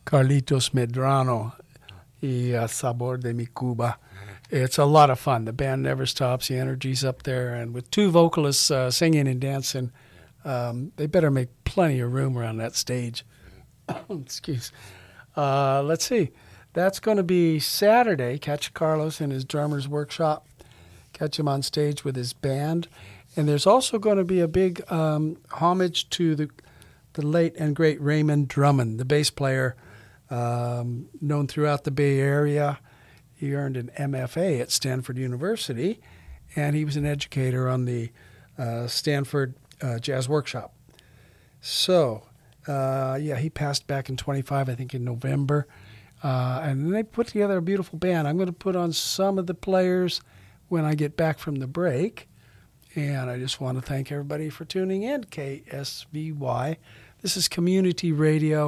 Carlitos Medrano y Sabor de mi Cuba. It's a lot of fun. The band never stops. The energy's up there. And with two vocalists singing and dancing, they better make plenty of room around that stage. Excuse. Let's see. That's going to be Saturday. Catch Carlos in his drummer's workshop. Catch him on stage with his band. And there's also going to be a big homage to the late and great Raymond Drummond, the bass player known throughout the Bay Area. He earned an MFA at Stanford University, and he was an educator on the Stanford Jazz Workshop. So, he passed back in 25, I think in November. And they put together a beautiful band. I'm going to put on some of the players when I get back from the break. And I just want to thank everybody for tuning in, KSVY. This is Community Radio.